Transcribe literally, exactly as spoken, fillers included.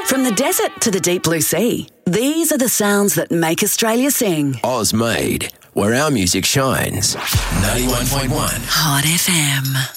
From the desert to the deep blue sea, these are the sounds that make Australia sing. Oz made, where our music shines. ninety-one point one Hot F M.